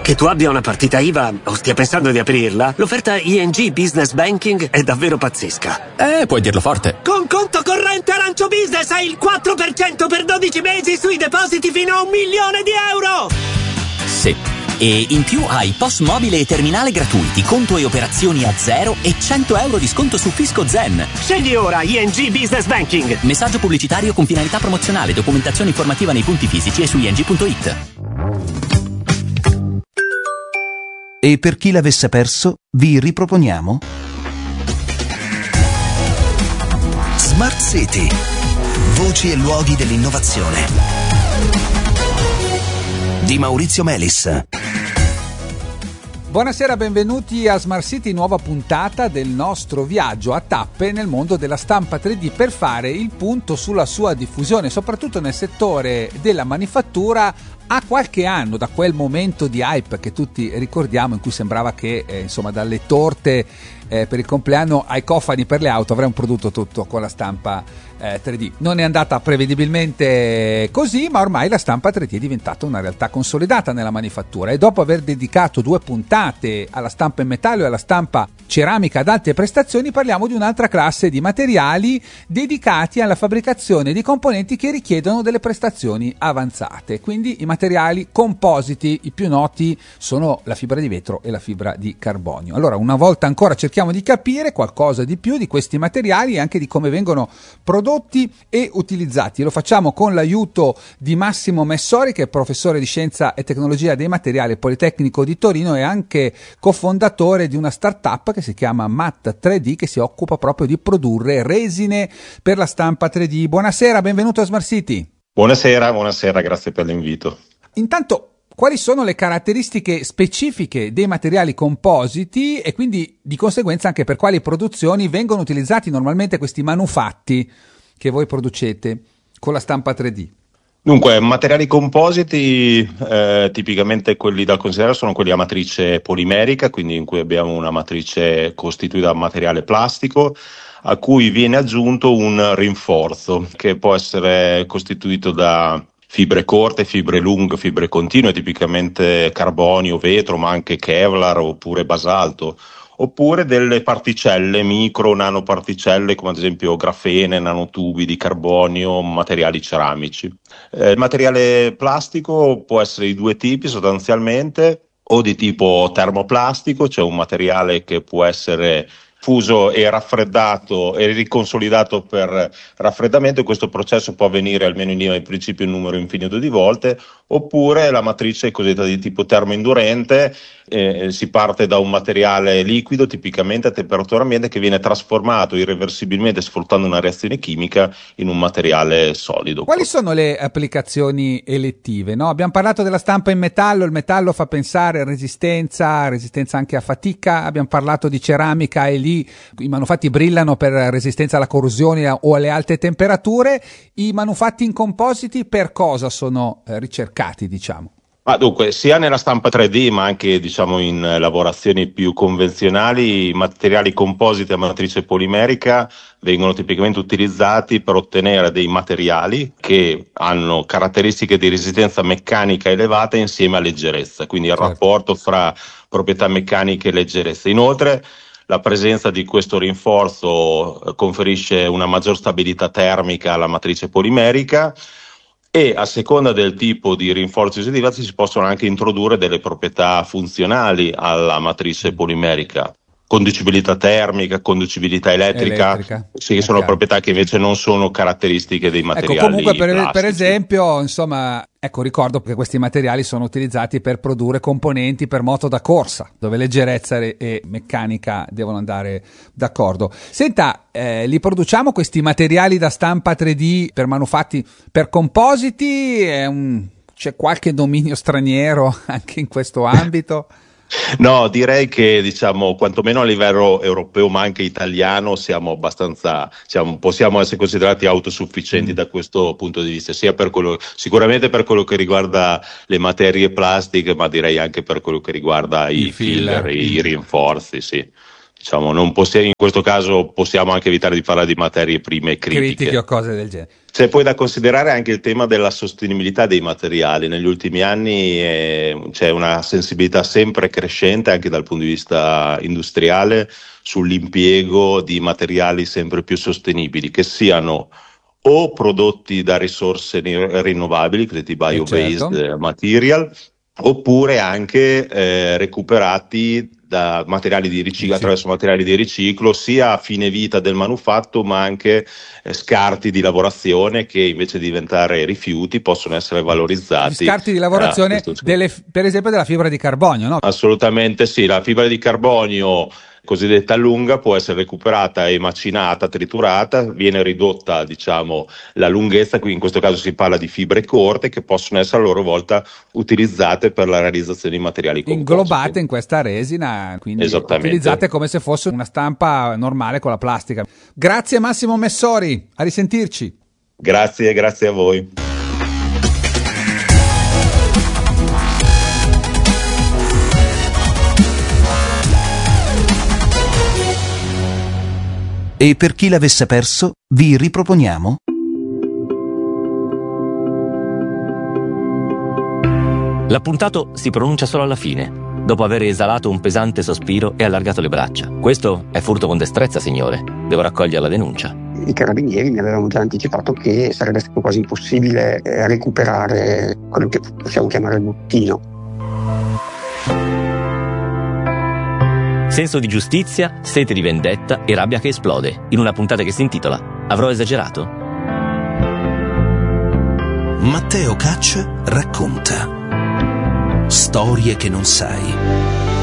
Che tu abbia una partita IVA o stia pensando di aprirla, l'offerta ING Business Banking è davvero pazzesca. Puoi dirlo forte. Con conto corrente Arancio Business hai il 4% per 12 mesi sui depositi fino a €1 milione. Sì. E in più hai POS mobile e terminale gratuiti, conto e operazioni a zero e €100 di sconto su Fisco Zen. Scegli ora ING Business Banking. Messaggio pubblicitario con finalità promozionale. Documentazione informativa nei punti fisici e su ing.it. E per chi l'avesse perso, vi riproponiamo Smart City. Voci e luoghi dell'innovazione. Di Maurizio Melis. Buonasera, benvenuti a Smart City, nuova puntata del nostro viaggio a tappe nel mondo della stampa 3D per fare il punto sulla sua diffusione, soprattutto nel settore della manifattura. A qualche anno da quel momento di hype che tutti ricordiamo, in cui sembrava che dalle torte per il compleanno ai cofani per le auto avremmo prodotto tutto con la stampa 3D. Non è andata prevedibilmente così, ma ormai la stampa 3D è diventata una realtà consolidata nella manifattura, e dopo aver dedicato 2 puntate alla stampa in metallo e alla stampa ceramica ad alte prestazioni, parliamo di un'altra classe di materiali dedicati alla fabbricazione di componenti che richiedono delle prestazioni avanzate, quindi i materiali compositi. I più noti sono la fibra di vetro e la fibra di carbonio. Allora, una volta ancora cerchiamo di capire qualcosa di più di questi materiali e anche di come vengono prodotti e utilizzati. Lo facciamo con l'aiuto di Massimo Messori, che è professore di scienza e tecnologia dei materiali al Politecnico di Torino e anche cofondatore di una startup che si chiama Matt 3D, che si occupa proprio di produrre resine per la stampa 3D. Buonasera, benvenuto a Smart City. Buonasera, grazie per l'invito. Intanto, quali sono le caratteristiche specifiche dei materiali compositi e quindi di conseguenza anche per quali produzioni vengono utilizzati normalmente questi manufatti che voi producete con la stampa 3D? Dunque, materiali compositi, tipicamente quelli da considerare sono quelli a matrice polimerica, quindi in cui abbiamo una matrice costituita da materiale plastico a cui viene aggiunto un rinforzo che può essere costituito da fibre corte, fibre lunghe, fibre continue, tipicamente carbonio, vetro, ma anche Kevlar oppure basalto, oppure delle particelle, micro, nanoparticelle come ad esempio grafene, nanotubi di carbonio, materiali ceramici. Il materiale plastico può essere di 2 tipi sostanzialmente, o di tipo termoplastico, cioè un materiale che può essere fuso e raffreddato e riconsolidato per raffreddamento, e questo processo può avvenire almeno in principio un numero infinito di volte, oppure la matrice cosiddetta di tipo termoindurente. Si parte da un materiale liquido, tipicamente a temperatura ambiente, che viene trasformato irreversibilmente sfruttando una reazione chimica in un materiale solido. Quali sono le applicazioni elettive? No? Abbiamo parlato della stampa in metallo, il metallo fa pensare a resistenza anche a fatica. Abbiamo parlato di ceramica e lì i manufatti brillano per resistenza alla corrosione o alle alte temperature. I manufatti in compositi per cosa sono ricercati, diciamo? Dunque, sia nella stampa 3D ma anche in lavorazioni più convenzionali, i materiali compositi a matrice polimerica vengono tipicamente utilizzati per ottenere dei materiali che hanno caratteristiche di resistenza meccanica elevata insieme a leggerezza, quindi il rapporto fra proprietà meccaniche e leggerezza. Inoltre, la presenza di questo rinforzo conferisce una maggior stabilità termica alla matrice polimerica, e a seconda del tipo di rinforzi utilizzati si possono anche introdurre delle proprietà funzionali alla matrice polimerica. Conducibilità termica, conducibilità elettrica. Sì, sono proprietà che invece non sono caratteristiche dei materiali. Comunque per esempio, ricordo che questi materiali sono utilizzati per produrre componenti per moto da corsa, dove leggerezza e meccanica devono andare d'accordo. Senta, li produciamo questi materiali da stampa 3D per manufatti, per compositi? C'è qualche dominio straniero anche in questo ambito? No, direi che quantomeno a livello europeo ma anche italiano possiamo essere considerati autosufficienti da questo punto di vista, sia per quello, sicuramente per quello che riguarda le materie plastiche, ma direi anche per quello che riguarda i filler, i rinforzi, sì. diciamo, non possiamo, in questo caso possiamo anche evitare di parlare di materie prime critiche o cose del genere. C'è poi da considerare anche il tema della sostenibilità dei materiali. Negli ultimi anni c'è una sensibilità sempre crescente anche dal punto di vista industriale sull'impiego di materiali sempre più sostenibili, che siano o prodotti da risorse rinnovabili, cosiddetti bio-based material, oppure anche recuperati da materiali di riciclo, attraverso materiali di riciclo, sia a fine vita del manufatto, ma anche scarti di lavorazione che invece di diventare rifiuti possono essere valorizzati. Scarti di lavorazione per esempio della fibra di carbonio, no? Assolutamente sì, la fibra di carbonio cosiddetta lunga può essere recuperata e macinata, triturata, viene ridotta, diciamo, la lunghezza, qui in questo caso si parla di fibre corte che possono essere a loro volta utilizzate per la realizzazione di materiali compositi. Inglobate in questa resina, quindi utilizzate come se fosse una stampa normale con la plastica. Grazie Massimo Messori, a risentirci. Grazie a voi. E per chi l'avesse perso, vi riproponiamo L'appuntato si pronuncia solo alla fine, dopo aver esalato un pesante sospiro e allargato le braccia. Questo è furto con destrezza, signore. Devo raccogliere la denuncia. I carabinieri mi avevano già anticipato che sarebbe stato quasi impossibile recuperare quello che possiamo chiamare il bottino. Senso di giustizia, sete di vendetta e rabbia che esplode, in una puntata che si intitola Avrò esagerato? Matteo Caccia racconta storie che non sai.